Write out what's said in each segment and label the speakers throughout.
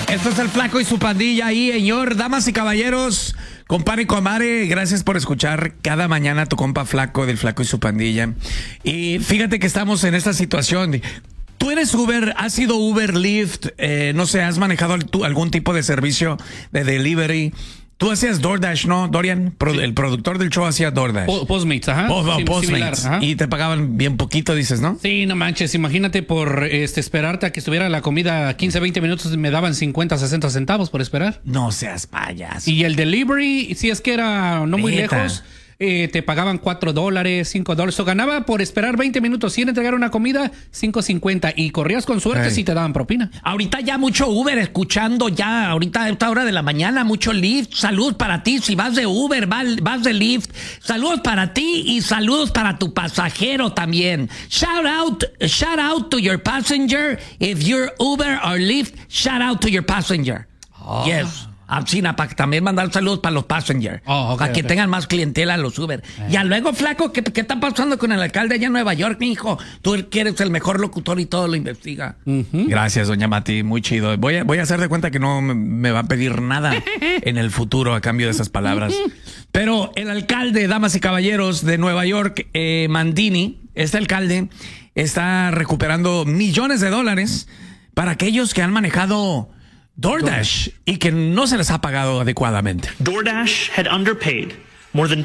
Speaker 1: Esto es el Flaco y su pandilla ahí, señor. Damas y caballeros, compadre y comadre, gracias por escuchar cada mañana a tu compa Flaco del Flaco y su pandilla. Y fíjate que estamos en esta situación. Tú eres Uber, has sido Uber, Lyft, no sé, has manejado algún tipo de servicio de delivery. Tú hacías DoorDash, ¿no, Dorian? El productor del show hacía DoorDash.
Speaker 2: Postmates, ajá.
Speaker 1: Postmates.
Speaker 2: Ajá.
Speaker 1: Y te pagaban bien poquito, dices, ¿no?
Speaker 2: Sí, no manches. Imagínate por esperarte a que estuviera la comida 15, 20 minutos, me daban 50, 60 centavos por esperar.
Speaker 1: No seas payaso.
Speaker 2: Y el delivery, si es que era no muy lejos, te pagaban $4, $5. O ganaba por esperar 20 minutos sin entregar una comida, $5.50. Y corrías con suerte si te daban propina.
Speaker 3: Ahorita ya mucho Uber escuchando ya, ahorita a esta hora de la mañana, mucho Lyft. Salud para ti, si vas de Uber, vas de Lyft. Saludos para ti y saludos para tu pasajero también. Shout out to your passenger. If you're Uber or Lyft, shout out to your passenger. Oh. Yes. China, para también mandar saludos para los passengers. Para que tengan más clientela los Uber. Ya luego, Flaco, ¿qué está pasando con el alcalde allá en Nueva York, mi hijo? Tú que eres el mejor locutor y todo lo investiga.
Speaker 1: Gracias, doña Mati, muy chido. Voy a hacer de cuenta que no me va a pedir nada en el futuro a cambio de esas palabras. Pero el alcalde, damas y caballeros, de Nueva York, Mandini, este alcalde, está recuperando millones de dólares para aquellos que han manejado DoorDash y que no se les ha pagado adecuadamente.
Speaker 4: DoorDash had underpaid more than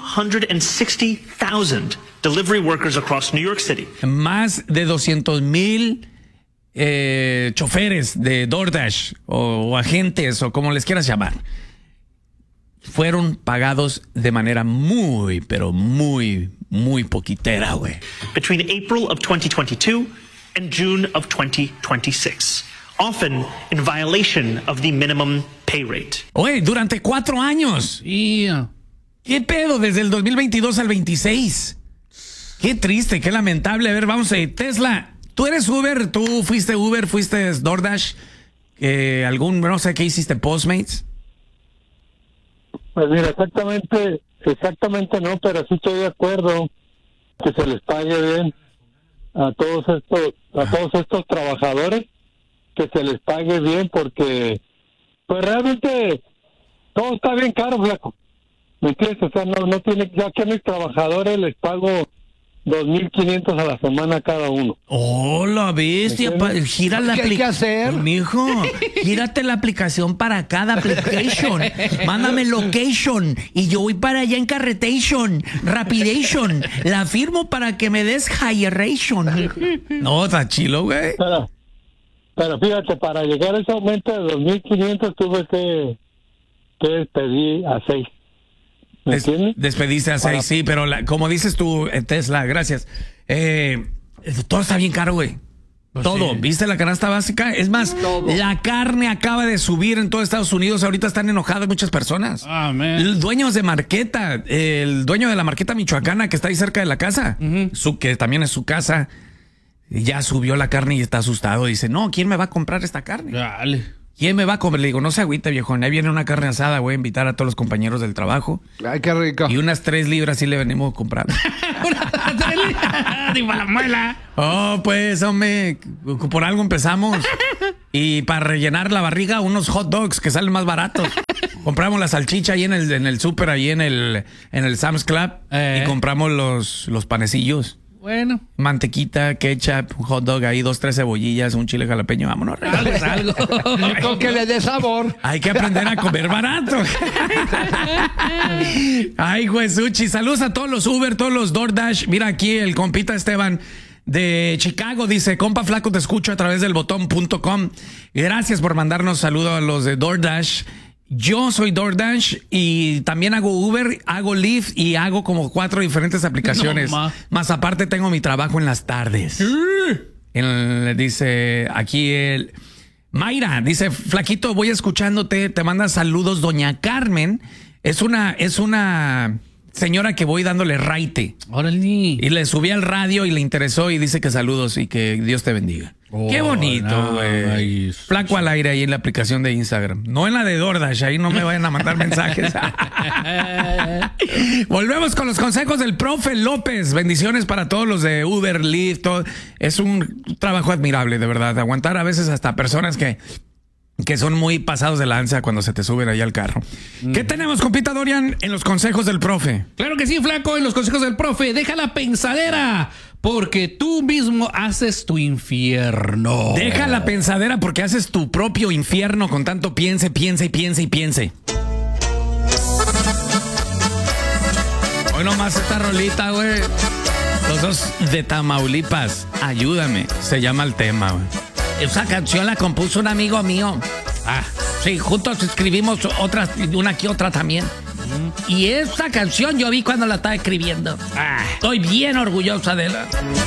Speaker 4: 260,000 delivery workers across New York City.
Speaker 1: Más de 200,000 choferes de DoorDash o agentes o como les quieras llamar fueron pagados de manera muy, pero muy, muy poquitera, güey.
Speaker 4: Between April of 2022 and June of 2026. Often in violation of the minimum pay rate.
Speaker 1: Oye, durante 4 años. ¿Qué pedo? Desde el 2022 al 26. Qué triste, qué lamentable. A ver, vamos a ir. Tesla, ¿tú eres Uber? ¿Tú fuiste Uber? ¿Fuiste DoorDash? No sé qué hiciste, Postmates.
Speaker 5: Pues mira, exactamente no, pero sí estoy de acuerdo que se les pague bien a todos estos trabajadores. Que se les pague bien porque pues realmente todo está bien caro, Flaco, ¿me entiendes? O sea, no tiene, ya que a mis trabajadores les pago 2,500 a la semana cada uno.
Speaker 3: Oh, la bestia, gira la aplicación.
Speaker 2: ¿Qué hay que hacer?
Speaker 3: Mijo, gírate la aplicación para cada application. Mándame location y yo voy para allá en carretation, rapidation. La firmo para que me des higheration.
Speaker 1: No, está chilo, güey.
Speaker 5: Pero fíjate, para llegar a ese aumento de 2,500 tuve que despedir a 6. ¿Me entiendes?
Speaker 1: Despediste a 6, sí, pero como dices tú, Tesla, gracias. Todo está bien caro, güey. Pues todo. Sí. ¿Viste la canasta básica? Es más, la carne acaba de subir en todo Estados Unidos. Ahorita están enojadas muchas personas. Dueños de marqueta, el dueño de la marqueta michoacana que está ahí cerca de la casa, que también es su casa. Ya subió la carne y está asustado. Dice, no, ¿quién me va a comprar esta carne?
Speaker 2: Dale.
Speaker 1: ¿Quién me va a comer? Le digo, no se agüite, viejo. Ahí viene una carne asada. Voy a invitar a todos los compañeros del trabajo.
Speaker 6: Ay, qué rico.
Speaker 1: Y unas 3 libras sí le venimos comprando.
Speaker 2: Digo, la muela.
Speaker 1: Oh, pues, hombre, por algo empezamos. Y para rellenar la barriga, unos hot dogs que salen más baratos. Compramos la salchicha ahí en el súper, ahí en el Sam's Club. Y compramos los panecillos.
Speaker 2: Bueno.
Speaker 1: Mantequita, ketchup, un hot dog ahí, 2, 3 cebollillas, un chile jalapeño. Vámonos, regales algo.
Speaker 6: Con que le dé sabor.
Speaker 1: Hay que aprender a comer barato. Ay, Juesuchi. Saludos a todos los Uber, todos los DoorDash. Mira aquí el compita Esteban de Chicago. Dice, compa Flaco, te escucho a través del botón.com. Gracias por mandarnos saludos a los de DoorDash. Yo soy DoorDash y también hago Uber, hago Lyft y hago como 4 diferentes aplicaciones. Más aparte tengo mi trabajo en las tardes. Dice aquí Mayra, dice, Flaquito, voy escuchándote, te manda saludos doña Carmen. Es una señora que voy dándole raite.
Speaker 2: Órale.
Speaker 1: Y le subí al radio y le interesó y dice que saludos y que Dios te bendiga. Qué bonito, güey. Flaco al aire ahí en la aplicación de Instagram. No en la de DoorDash, ahí no me vayan a mandar mensajes. Volvemos con los consejos del profe López. Bendiciones para todos los de Uber, Lyft. Es un trabajo admirable, de verdad. Aguantar a veces hasta personas que que son muy pasados de lanza cuando se te suben ahí al carro. ¿Qué tenemos, compita Dorian, en los consejos del profe?
Speaker 2: Claro que sí, flaco, en los consejos del profe. Deja la pensadera, porque tú mismo haces tu infierno.
Speaker 1: Deja la pensadera porque haces tu propio infierno con tanto piense. Hoy nomás esta rolita, güey. Los dos de Tamaulipas, ayúdame, se llama el tema, güey.
Speaker 3: Esa canción la compuso un amigo mío. Sí, juntos escribimos una que otra también. Y esta canción yo vi cuando la estaba escribiendo. Estoy bien orgullosa de la...